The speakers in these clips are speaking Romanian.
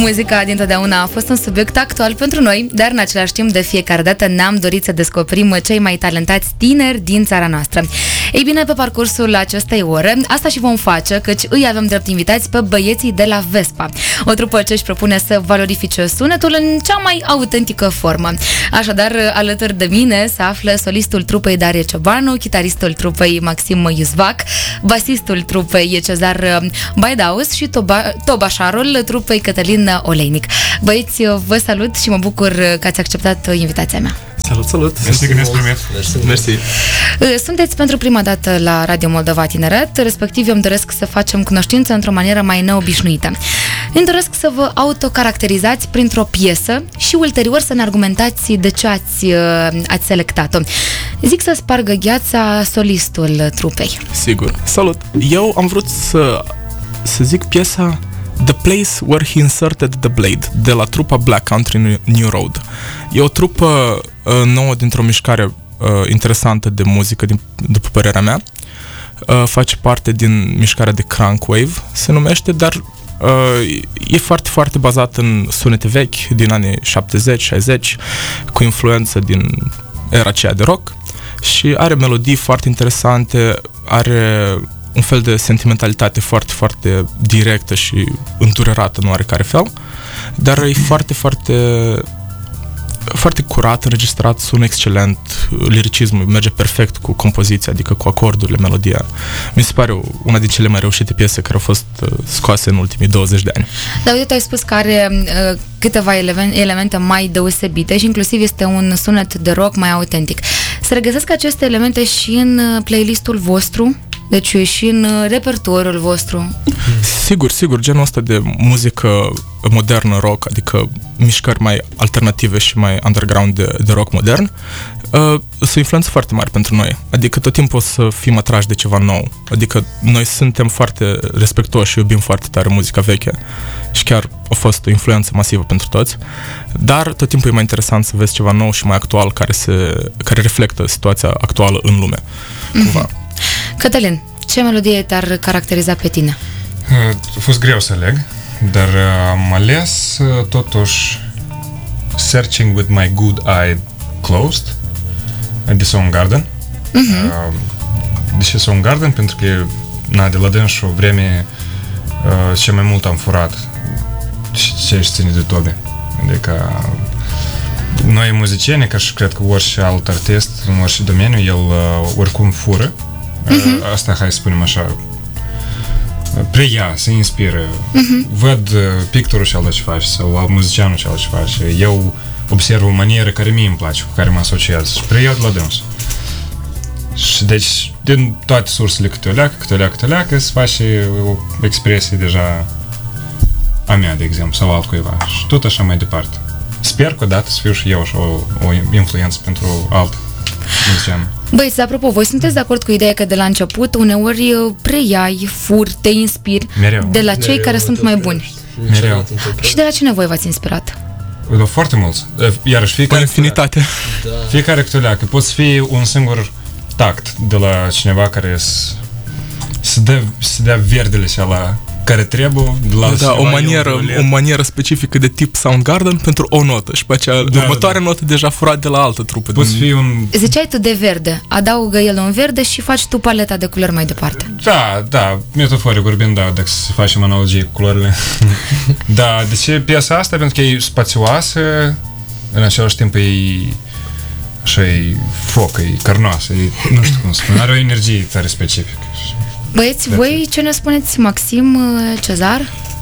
Muzica dintotdeauna a fost un subiect actual pentru noi, dar în același timp de fiecare dată ne-am dorit să descoperim cei mai talentați tineri din țara noastră. Ei bine, pe parcursul acestei ore, asta și vom face, căci îi avem drept invitați pe băieții de la Vespa, o trupă ce își propune să valorifice sunetul în cea mai autentică formă. Așadar, alături de mine se află solistul trupei Darie Ciobanu, chitaristul trupei Maxim Iuzvac, basistul trupei Cezar Baidaus și tobașarul trupei Cătălin Oleinic. Băieți, vă salut și mă bucur că ați acceptat invitația mea. Salut, salut! Mersi că ne-ați primit. Mersi. Sunteți pentru prima dată la Radio Moldova Tineret, respectiv eu îmi doresc să facem cunoștință într-o manieră mai neobișnuită. Îmi doresc să vă autocaracterizați printr-o piesă și ulterior să ne argumentați de ce ați selectat-o. Zic să spargă gheața solistul trupei. Sigur. Salut! Eu am vrut să zic piesa The Place Where He Inserted the Blade, de la trupa Black Country New Road. E o trupă nouă dintr-o mișcare interesantă de muzică, după părerea mea. Face parte din mișcarea de Crunk Wave, se numește, dar e foarte, foarte bazat în sunete vechi, din anii 70-60, cu influență din era aceea de rock și are melodii foarte interesante, are un fel de sentimentalitate foarte, foarte directă și înturerată în oarecare fel, dar e foarte, foarte, foarte curat, înregistrat, sună excelent, liricismul merge perfect cu compoziția, adică cu acordurile, melodia. Mi se pare una din cele mai reușite piese care au fost scoase în ultimii 20 de ani. Dar uite, ai spus că are câteva elemente mai deosebite și inclusiv este un sunet de rock mai autentic. Se regăsesc aceste elemente și în playlistul vostru? Deci și în repertoriul vostru? Sigur, genul ăsta de muzică modernă rock, adică mișcări mai alternative și mai underground de rock modern, sunt influențe foarte mari pentru noi. Adică tot timpul o să fim atrași de ceva nou. Adică noi suntem foarte respectuoși și iubim foarte tare muzica veche și chiar a fost o influență masivă pentru toți, dar tot timpul e mai interesant să vezi ceva nou și mai actual care reflectă situația actuală în lume. Cumva. Cătălin, ce melodie te-ar caracteriza pe tine? A fost greu să aleg, dar am ales totuși Searching with My Good Eye Closed de Soundgarden. De ce Soundgarden? Pentru că de la dânsul o vreme ce mai mult am furat ce își ține de tobe. Adică noi muzicieni, ca și cred că orice alt artist în orice domeniu, el oricum fură. Asta, hai să spunem așa, preia, se inspiră, văd pictorul și ce face sau muzicianul și ce face, eu observ o manieră care mie îmi place, cu care mă asociez și preiau de la dâns. Și deci, din toate sursele câte o leacă, se face o expresie deja a mea, de exemplu, sau altcuiva și tot așa mai departe. Sper că odată să fiu și eu așa o influență pentru alt muzician. Băi, apropo, voi sunteți de acord cu ideea că de la început uneori preiai, furi, te inspiri de la cei care sunt mai buni? Mereu. Și de la cine voi v-ați inspirat? De foarte mulți. Iarăși fiecare... O infinitate. Fiecare câte o leacă. Poți fi un singur tact de la cineva care să dea verdele și ala care trebuie de la o manieră specifică de tip Soundgarden pentru o notă și pe aceea următoarea notă deja furat de la altă trupă. Poți fi un... Ziceai tu de verde, adaugă el un verde și faci tu paleta de culori mai departe. Da, metaforic vorbind, dacă să facem analogie cu culorile. Da, de ce piesa asta? Pentru că e spațioasă, în același timp e foc, e carnoasă, nu știu cum să spun, are o energie tare specifică. Băieți, voi ce ne spuneți, Maxim, Cezar?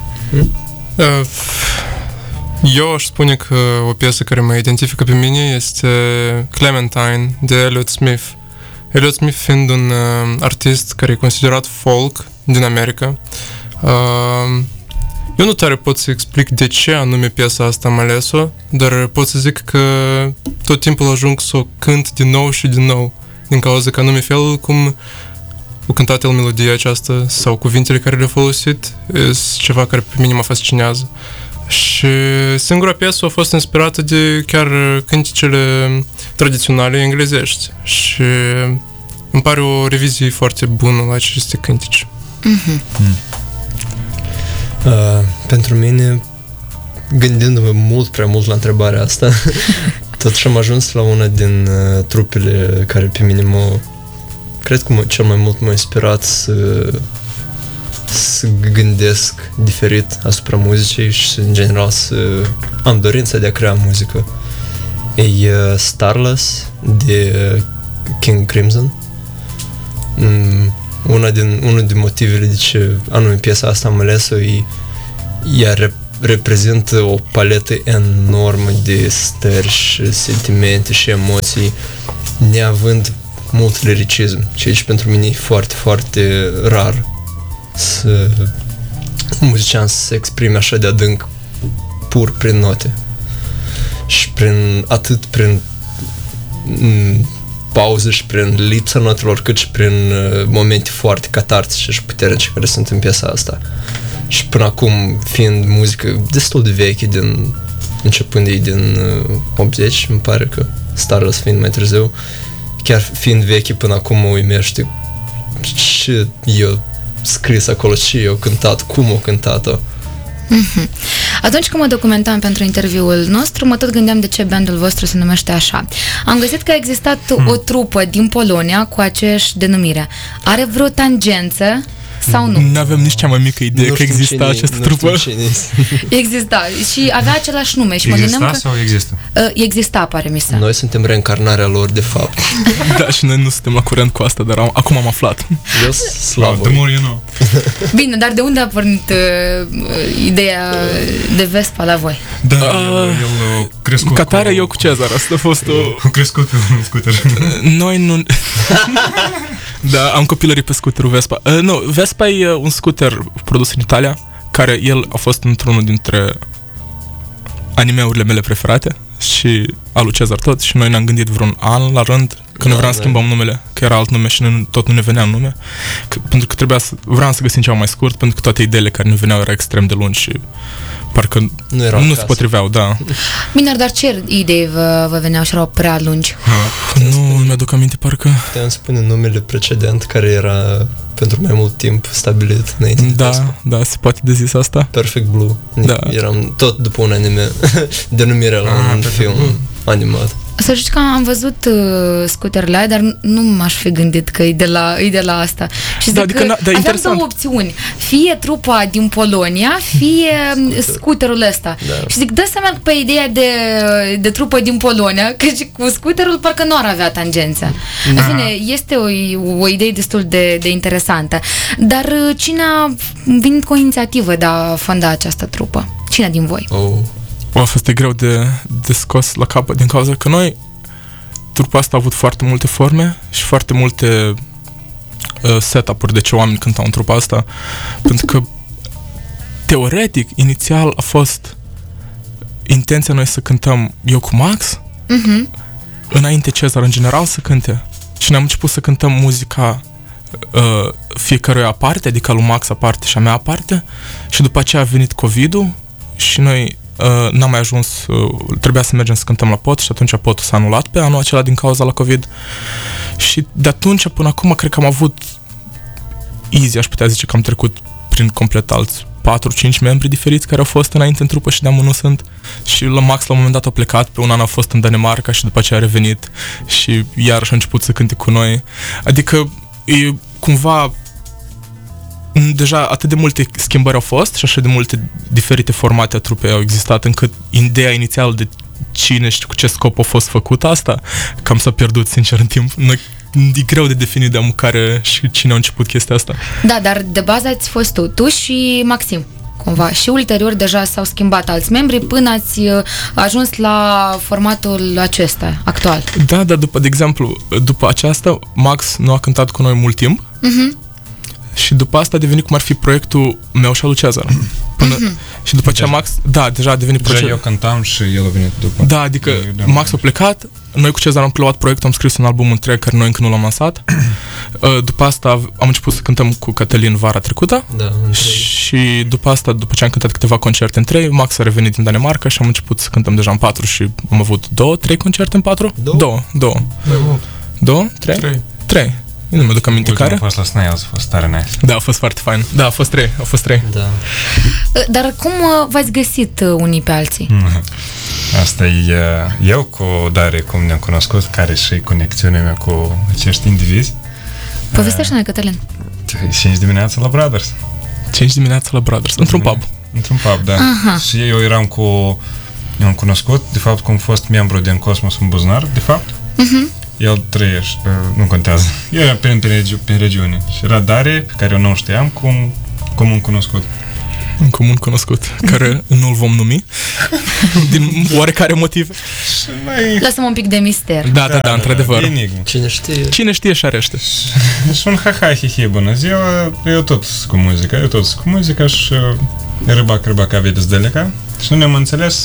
Eu aș spune că o piesă care mă identifică pe mine este Clementine de Elliott Smith. Elliott Smith fiind un artist care e considerat folk din America. Eu nu tare pot să explic de ce anume piesa asta am ales-o, dar pot să zic că tot timpul ajung să o cânt din nou și din nou, din cauza că anume felul cum a cântat el melodia aceasta sau cuvintele care le-a folosit este ceva care pe mine mă fascinează. Și singura piesă a fost inspirată de chiar cânticele tradiționale englezești și îmi pare o revizie foarte bună la aceste cântici. Pentru mine gândindu-mă mult prea mult la întrebarea asta, totuși am ajuns la una din trupele care pe mine cred că cel mai mult m-a inspirat să gândesc diferit asupra muzicii și în general să am dorința de a crea muzică. E Starless de King Crimson. Unul din motivele de ce anume piesa asta am ales-o ea reprezintă o paletă enormă de stări și sentimente și emoții, neavând mult liricism, ceea ce pentru mine e foarte, foarte rar să muzician să se exprime așa de adânc pur prin note și atât prin pauze și prin lipsa notelor, cât și prin momente foarte catartice și puternice care sunt în piesa asta. Și până acum, fiind muzică destul de veche, începând ei din 80, îmi pare că Starless fiind mai târziu, chiar fiind veche până acum mă uimește ce eu scris acolo, ce eu cântat, cum o cântat-o. Mm-hmm. Atunci când mă documentam pentru interviul nostru, mă tot gândeam de ce bandul vostru se numește așa. Am găsit că a existat o trupă din Polonia cu aceeași denumire. Are vreo tangență sau nu? Nu avem nici cea mai mică idee că exista această trupă. Exista și avea același nume și mă gândeam că... sau există? Exista, pare mi se. Noi suntem reîncarnarea lor, de fapt. Da, și noi nu suntem la curent cu asta, dar acum am aflat. Eu slavă. The more you know. Bine, dar de unde a pornit ideea de Vespa la voi? Da, el crescut ca tare eu cu Cezar, asta a fost o... Crescut pe un scooter. Noi nu... Da, am copilărit pe scooterul Vespa. Nu, Vespa e un scooter produs în Italia, care el a fost într-unul dintre animeurile mele preferate și al lui Cezar tot, și noi ne-am gândit vreun an la rând că noi vreau să schimbăm numele, că era alt nume și tot nu ne venea nume, pentru că vreau să găsim ceva mai scurt, pentru că toate ideile care ne veneau erau extrem de lungi și parcă nu se potriveau, da. Bine, dar ce idei vă veneau și erau prea lungi? Nu mi-aduc aminte, parcă... Te-am spune numele precedent care era pentru mai mult timp stabilit înainte. Da, se poate de zis asta. Perfect Blue. Da. Eram tot după un anime, denumirea la un film animat. Să știți că am văzut scuterele aia, dar nu m-aș fi gândit că e de la asta. Și zic adică că aveam două opțiuni. Fie trupa din Polonia, fie scuterul ăsta. Da. Și zic, dă să merg pe ideea de trupă din Polonia, că cu scuterul parcă nu ar avea tangența. În fine, este o idee destul de interesantă. Dar cine a venit cu o inițiativă de a fonda această trupă? Cine din voi? A fost greu de scos la capăt din cauza că noi, trupa asta a avut foarte multe forme și foarte multe setup-uri de ce oameni cântau în trupa asta, pentru că teoretic, inițial a fost intenția noi să cântăm eu cu Max, înainte Cezar în general să cânte, și ne-am început să cântăm muzica fiecăruia aparte, adică lui Max aparte și a mea aparte, și după aceea a venit COVID-ul și noi n-am mai ajuns, trebuia să mergem să cântăm la Pot și atunci Potul s-a anulat pe anul acela din cauza la COVID și de atunci până acum cred că am avut easy, aș putea zice că am trecut prin complet alți 4-5 membri diferiți care au fost înainte în trupă și de-amul nu sunt, și la Max la un moment dat a plecat, pe un an a fost în Danemarca și după aceea a revenit și iarăși a început să cânte cu noi, adică e cumva deja atât de multe schimbări au fost și așa de multe diferite formate a trupei au existat, încât ideea inițială de cine și cu ce scop a fost făcută asta, cam s-a pierdut sincer în timp. E greu de definit de care și cine a început chestia asta. Da, dar de bază ați fost tu și Maxim, cumva. Și ulterior deja s-au schimbat alți membri până ați ajuns la formatul acesta actual. Da, de exemplu, după aceasta, Max nu a cântat cu noi mult timp. Și după asta a devenit cum ar fi proiectul meu și al lui Cezar. Și după aceea Max, deja a devenit proiectul. Eu cântam și el a venit după. Da, adică Max a plecat, noi cu Cezar am preluat proiectul, am scris un album întreg care noi încă nu l-am lansat. După asta am început să cântăm cu Cătălin vara trecută. Și după asta, după ce am cântat câteva concerte în 3, Max a revenit din Danemarca și am început să cântăm deja în 4 și am avut 2-3 concerte în 4? 2. 3? Nu mă duc aminte Ultimul care. a fost la Snails, a fost tare nice. Da, a fost foarte fain. Da, au fost trei. Da. Dar cum v-ați găsit unii pe alții? Asta e eu cu Dare, cum ne-am cunoscut, care și conexiunea mea cu acești indivizi. Povestește-ne, Cătălin. 5 dimineața la Brothers. 5 dimineața la Brothers, într-un pub. Într-un pub, da. Aha. Și eu am cunoscut, de fapt, cum fost membru din Cosmos în Buzunar, de fapt. El trăiește, nu contează. Eu era prin regiune. Și era Dare, pe care eu nu știam, cum am cunoscut. Un comun cunoscut, care nu-l vom numi, din oarecare motive. Și mai... Lasă-mă un pic de mister. Da, într-adevăr. Enigmă. Cine știe? Cine știe și arește. Și un ha-ha, hi-hi, bună ziua, eu tot sunt cu muzica, și râbac vedeți deleca. Și nu ne-am înțeles,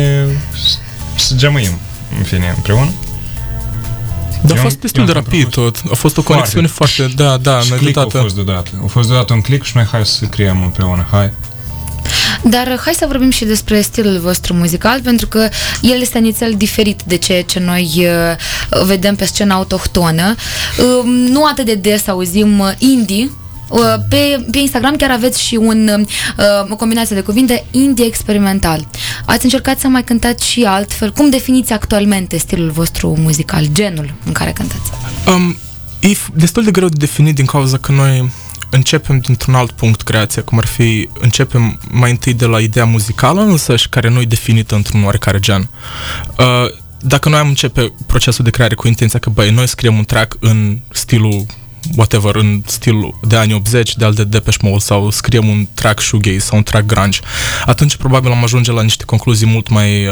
să geamăim, în fine, împreună. Dar a fost destul de rapid tot. A fost o conexiune foarte, da, click-ul a fost deodată un click și noi hai să creăm împreună, hai. Dar hai să vorbim și despre stilul vostru muzical, pentru că el este nițel diferit de ceea ce noi vedem pe scena autohtonă. Nu atât de des auzim indie. Pe Instagram chiar aveți și o combinație de cuvinte, indie experimental. Ați încercat să mai cântați și altfel? Cum definiți actualmente stilul vostru muzical, genul în care cântați? E destul de greu de definit din cauza că noi începem dintr-un alt punct creația, cum ar fi, începem mai întâi de la ideea muzicală însăși, care nu e definită într-un oarecare gen. Dacă noi am începe procesul de creare cu intenția că, băi, noi scriem un track în stilul whatever, în stilul de anii 80, de al de Depeche Mode, sau scriem un track shoegaze sau un track grunge, atunci probabil am ajunge la niște concluzii mult mai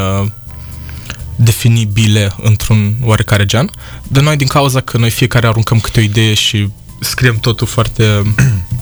definibile într-un oarecare gen. De noi, din cauza că noi fiecare aruncăm câte o idee și scriem totul foarte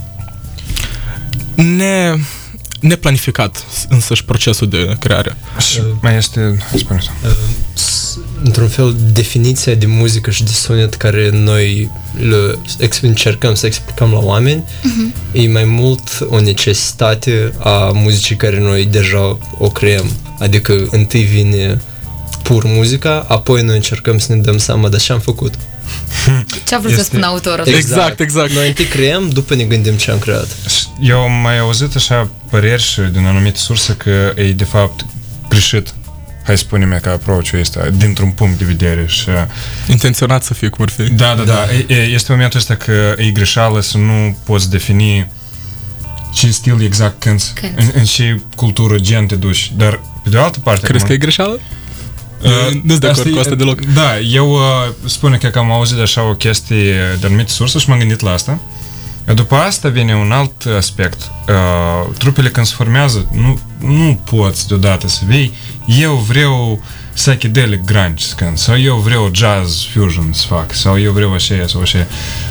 neplanificat însăși procesul de creare. Și mai este, spune-te. Într-un fel, definiția de muzică și de sunet care noi le încercăm să explicăm la oameni e mai mult o necesitate a muzicii care noi deja o creăm. Adică întâi vine pur muzica, apoi noi încercăm să ne dăm seama de ce am făcut. Ce a vrut să spună autorul? Exact. Noi întâi creăm, după ne gândim ce am creat. Eu am mai auzit așa păreri și din anumite surse că e de fapt greșit. Hai să spunem că approach-ul este dintr-un punct de vedere și... Intenționat să fie cum ar fi. Da. Este momentul ăsta că e greșeală să nu poți defini ce stil exact cânti, în ce cultură, gen te duci. Dar, pe de altă parte... Crezi că e greșeală? Nu-s de acord cu asta deloc. Da, eu spun că am auzit așa o chestie de anumite surse și m-am gândit la asta. După asta vine un alt aspect. Trupele când se formează, nu poți deodată să vei, eu vreau psychedelic grunge să cânt, sau eu vreau jazz fusion să fac, sau eu vreau așa sau așa.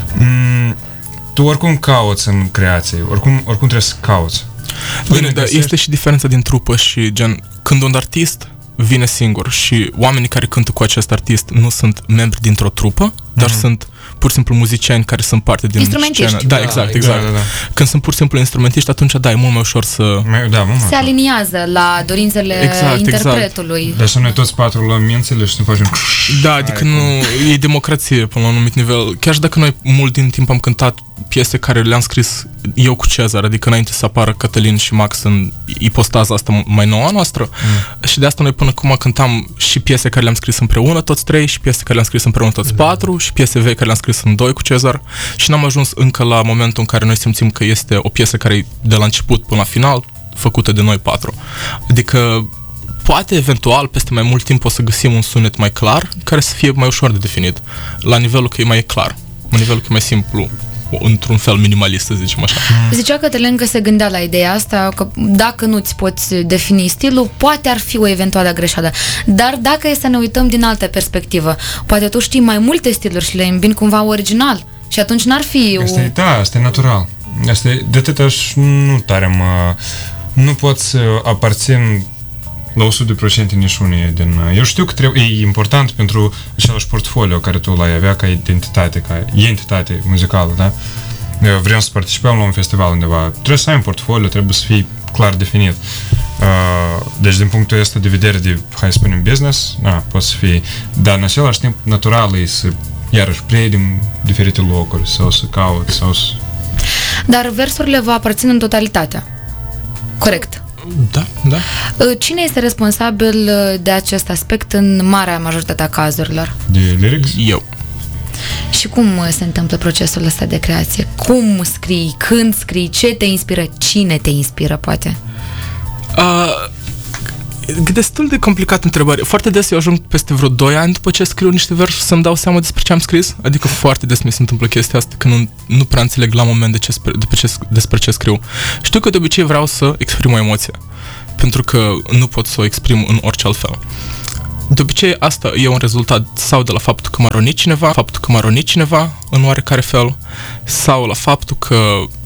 Tu oricum cauți în creație, oricum trebuie să cauți. Bine, dar este și diferența din trupă și gen, când un artist vine singur și oamenii care cântă cu acest artist nu sunt membri dintr-o trupă, dar sunt pur și simplu muzicieni care sunt parte din scenă. Da, exact. Da. Când sunt pur și simplu instrumentiști, atunci e mult mai ușor să... Se aliniază la dorințele interpretului. Dar și noi toți patru luăm mințele și ne facem... Da, adică nu... E democrație până la un anumit nivel. Chiar și dacă noi mult din timp am cântat piese care le-am scris eu cu Cezar, adică înainte să apară Cătălin și Max în ipostaza asta mai nouă a noastră, și de asta noi până acum cântam și piese care le-am scris împreună toți trei, și piese care le-am scris împreună toți patru, și piese vechi care le-am scris în doi cu Cezar, și n-am ajuns încă la momentul în care noi simțim că este o piesă care e de la început până la final făcută de noi patru. Adică poate eventual peste mai mult timp o să găsim un sunet mai clar care să fie mai ușor de definit, la nivelul că e mai clar, la nivelul că e mai simplu, într-un fel minimalist, să zicem așa. Zicea Cătălin că se gândea la ideea asta, că dacă nu-ți poți defini stilul, poate ar fi o eventuală greșeală. Dar dacă e să ne uităm din altă perspectivă, poate tu știi mai multe stiluri și le îmbini cumva original și atunci n-ar fi... Asta e natural. De atâta nu tare nu pot să aparțin la 100% niciunii din... Eu știu că e important pentru același portfolio care tu l-ai avea ca identitate, ca entitate muzicală, da? Vrem să participăm la un festival undeva. Trebuie să ai un portfolio, trebuie să fii clar definit. Deci, din punctul ăsta de vedere de, hai să spunem, business, poți să fii... Dar, în același timp, natural e să iarăși preiei din diferite locuri sau să caut sau să... Dar versurile vă aparțin în totalitate. Corect. Da. Cine este responsabil de acest aspect în marea majoritatea cazurilor? De lyrics? Eu. Și cum se întâmplă procesul ăsta de creație? Cum scrii? Când scrii? Ce te inspiră? Cine te inspiră, poate? E destul de complicat întrebare. Foarte des eu ajung peste vreo 2 ani după ce scriu niște versuri să-mi dau seama despre ce am scris. Adică foarte des mi se întâmplă chestia asta că nu prea înțeleg la moment despre ce scriu. Știu că de obicei vreau să exprim o emoție, pentru că nu pot să o exprim în orice alt fel. De obicei asta e un rezultat sau de la faptul că m-a rănit cineva în oarecare fel, sau la faptul că